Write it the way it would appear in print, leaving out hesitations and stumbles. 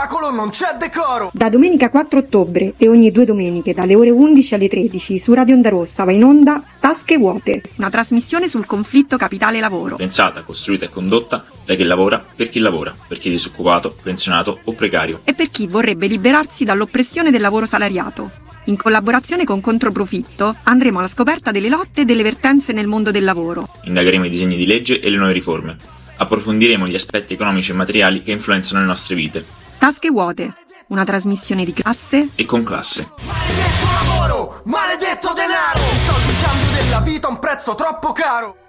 spettacolo non c'è decoro. Da domenica 4 ottobre e ogni 2 domeniche dalle ore 11 alle 13 su Radio Onda Rossa va in onda Tasche Vuote, una trasmissione sul conflitto capitale-lavoro. Pensata, costruita e condotta da chi lavora, per chi è disoccupato, pensionato o precario. E per chi vorrebbe liberarsi dall'oppressione del lavoro salariato. In collaborazione con Controprofitto andremo alla scoperta delle lotte e delle vertenze nel mondo del lavoro. Indagheremo i disegni di legge e le nuove riforme. Approfondiremo gli aspetti economici e materiali che influenzano le nostre vite. Tasche Vuote, una trasmissione di classe e con classe. Maledetto lavoro, maledetto denaro, i soldi in cambio della vita a un prezzo troppo caro.